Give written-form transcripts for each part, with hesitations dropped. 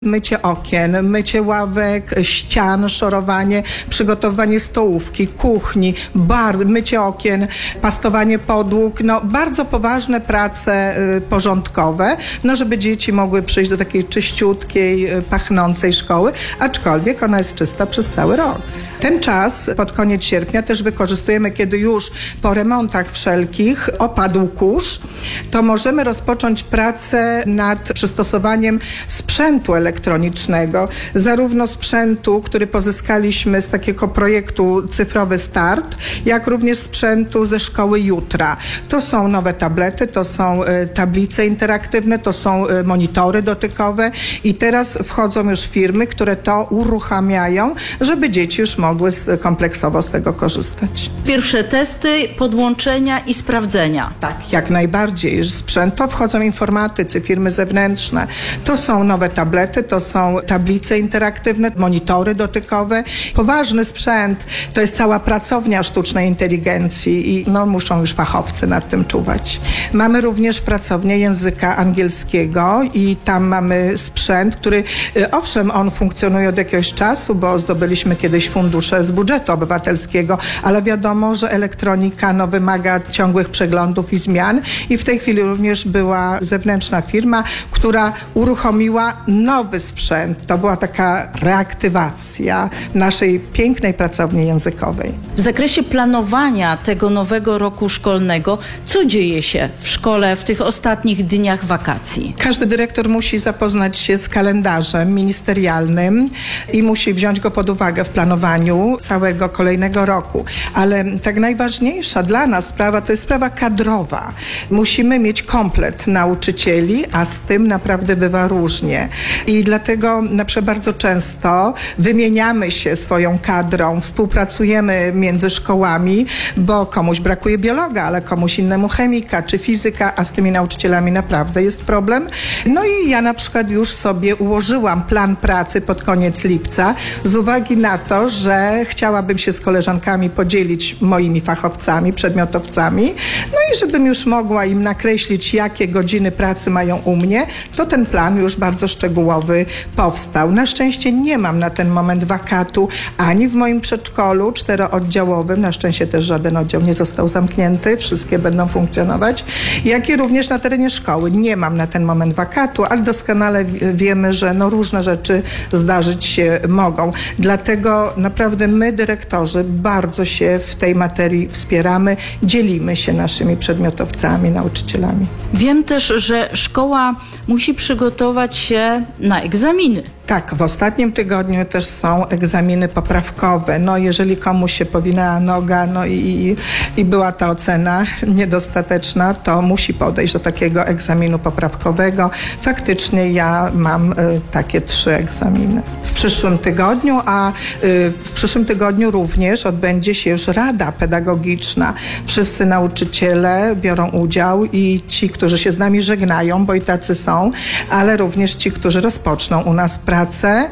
Mycie okien, mycie ławek, ścian, szorowanie, przygotowanie stołówki, kuchni, mycie okien, pastowanie podłóg, bardzo poważne prace porządkowe, żeby dzieci mogły przyjść do takiej czyściutkiej, pachnącej szkoły, aczkolwiek ona jest czysta przez cały rok. Ten czas pod koniec sierpnia też wykorzystujemy, kiedy już po remontach wszelkich opadł kurz, to możemy rozpocząć pracę nad przystosowaniem sprzętu elektronicznego, zarówno sprzętu, który pozyskaliśmy z takiego projektu Cyfrowy Start, jak również sprzętu ze szkoły jutra. To są nowe tablety, to są tablice interaktywne, to są monitory dotykowe i teraz wchodzą już firmy, które to uruchamiają, żeby dzieci już mogły kompleksowo z tego korzystać. Pierwsze testy, podłączenia i sprawdzenia. Tak, jak najbardziej. Sprzęt to wchodzą informatycy, firmy zewnętrzne. To są nowe tablety, to są tablice interaktywne, monitory dotykowe. Poważny sprzęt, to jest cała pracownia sztucznej inteligencji i muszą już fachowcy nad tym czuwać. Mamy również pracownię języka angielskiego i tam mamy sprzęt, który owszem, on funkcjonuje od jakiegoś czasu, bo zdobyliśmy kiedyś fundusze z budżetu obywatelskiego, ale wiadomo, że elektronika wymaga ciągłych przeglądów i zmian i w tej chwili również była zewnętrzna firma, która uruchomiła nowy sprzęt. To była taka reaktywacja naszej pięknej pracowni językowej. W zakresie planowania tego nowego roku szkolnego, co dzieje się w szkole w tych ostatnich dniach wakacji? Każdy dyrektor musi zapoznać się z kalendarzem ministerialnym i musi wziąć go pod uwagę w planowaniu całego kolejnego roku. Ale tak najważniejsza dla nas sprawa to jest sprawa kadrowa. Musimy mieć komplet nauczycieli, a z tym naprawdę bywa różnie. I dlatego na przykład bardzo często wymieniamy się swoją kadrą, współpracujemy między szkołami, bo komuś brakuje biologa, ale komuś innemu chemika czy fizyka, a z tymi nauczycielami naprawdę jest problem. I ja na przykład już sobie ułożyłam plan pracy pod koniec lipca z uwagi na to, że chciałabym się z koleżankami podzielić moimi fachowcami, przedmiotowcami, i żebym już mogła im nakreślić, jakie godziny pracy mają u mnie, to ten plan już bardzo szczegółowy powstał. Na szczęście nie mam na ten moment wakatu ani w moim przedszkolu 4-oddziałowym, na szczęście też żaden oddział nie został zamknięty, wszystkie będą funkcjonować, jak i również na terenie szkoły. Nie mam na ten moment wakatu, ale doskonale wiemy, że różne rzeczy zdarzyć się mogą. Dlatego naprawdę my, dyrektorzy, bardzo się w tej materii wspieramy, dzielimy się naszymi przedmiotowcami, nauczycielami. Wiem też, że szkoła musi przygotować się na egzaminy. Tak, w ostatnim tygodniu też są egzaminy poprawkowe. Jeżeli komuś się powinęła noga, i była ta ocena niedostateczna, to musi podejść do takiego egzaminu poprawkowego. Faktycznie ja mam takie 3 egzaminy w przyszłym tygodniu, a w przyszłym tygodniu również odbędzie się już Rada Pedagogiczna. Wszyscy nauczyciele biorą udział i ci, którzy się z nami żegnają, bo i tacy są, ale również ci, którzy rozpoczną u nas pracę.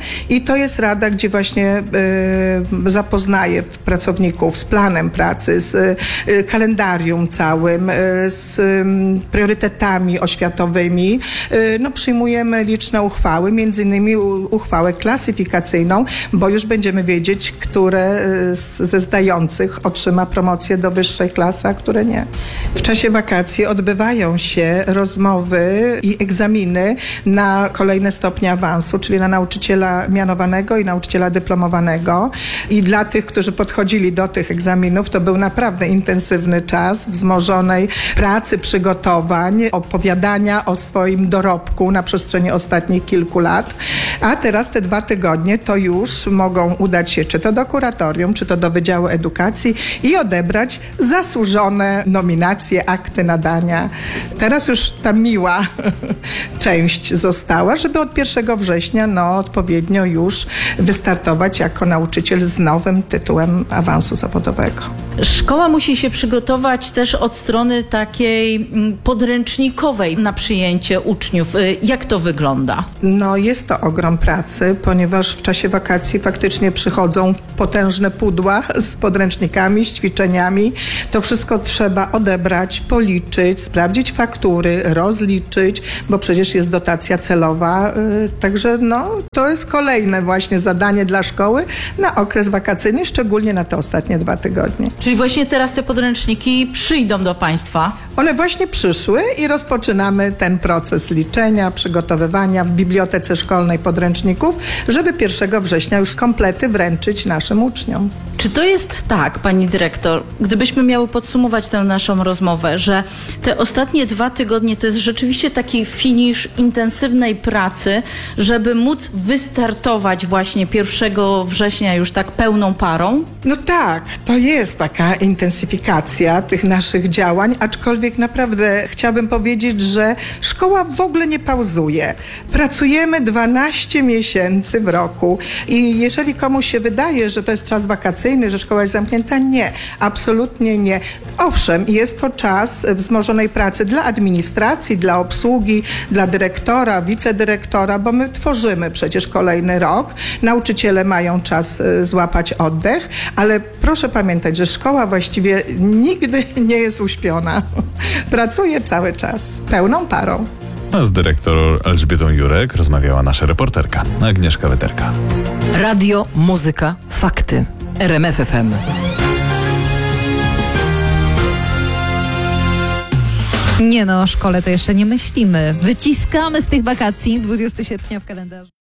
I to jest rada, gdzie właśnie zapoznaję pracowników z planem pracy, z kalendarium całym, z priorytetami oświatowymi. Przyjmujemy liczne uchwały, między innymi uchwałę klasyfikacyjną, bo już będziemy wiedzieć, które ze zdających otrzyma promocję do wyższej klasy, a które nie. W czasie wakacji odbywają się rozmowy i egzaminy na kolejne stopnie awansu, czyli na nauczyciela mianowanego i nauczyciela dyplomowanego. I dla tych, którzy podchodzili do tych egzaminów, to był naprawdę intensywny czas wzmożonej pracy, przygotowań, opowiadania o swoim dorobku na przestrzeni ostatnich kilku lat. A teraz te 2 tygodnie to już mogą udać się czy to do kuratorium, czy to do Wydziału Edukacji i odebrać zasłużone nominacje, akty nadania. Teraz już ta miła część została, żeby od 1 września odpowiednio już wystartować jako nauczyciel z nowym tytułem awansu zawodowego. Szkoła musi się przygotować też od strony takiej podręcznikowej na przyjęcie uczniów. Jak to wygląda? Jest to ogromne ogrom pracy, ponieważ w czasie wakacji faktycznie przychodzą potężne pudła z podręcznikami, z ćwiczeniami. To wszystko trzeba odebrać, policzyć, sprawdzić faktury, rozliczyć, bo przecież jest dotacja celowa. Także to jest kolejne właśnie zadanie dla szkoły na okres wakacyjny, szczególnie na te ostatnie 2 tygodnie. Czyli właśnie teraz te podręczniki przyjdą do Państwa? One właśnie przyszły i rozpoczynamy ten proces liczenia, przygotowywania w bibliotece szkolnej podręczników, żeby 1 września już komplety wręczyć naszym uczniom. Czy to jest tak, pani dyrektor, gdybyśmy miały podsumować tę naszą rozmowę, że te ostatnie 2 tygodnie to jest rzeczywiście taki finisz intensywnej pracy, żeby móc wystartować właśnie 1 września już tak pełną parą? No tak, to jest taka intensyfikacja tych naszych działań, aczkolwiek naprawdę chciałabym powiedzieć, że szkoła w ogóle nie pauzuje. Pracujemy 12 miesięcy w roku i jeżeli komuś się wydaje, że to jest czas wakacyjny, że szkoła jest zamknięta, nie, absolutnie nie. Owszem, jest to czas wzmożonej pracy dla administracji, dla obsługi, dla dyrektora, wicedyrektora, bo my tworzymy przecież kolejny rok. Nauczyciele mają czas złapać oddech, ale proszę pamiętać, że szkoła właściwie nigdy nie jest uśpiona. Pracuje cały czas, pełną parą. A z dyrektor Elżbietą Jurek rozmawiała nasza reporterka Agnieszka Wederka. Radio, muzyka, fakty. RMF FM. Nie no, o szkole to jeszcze nie myślimy. Wyciskamy z tych wakacji 20 sierpnia w kalendarzu.